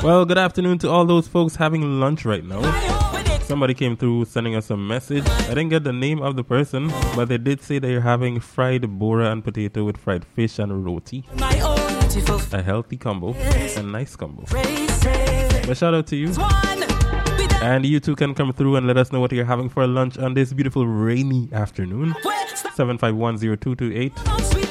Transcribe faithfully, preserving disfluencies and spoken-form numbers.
Well, good afternoon to all those folks having lunch right now. Somebody came through sending us a message. I didn't get the name of the person, but they did say they're having fried bora and potato with fried fish and roti. A healthy combo, a nice combo. But shout out to you. And you too can come through and let us know what you're having for lunch on this beautiful rainy afternoon. seven five one zero two two eight.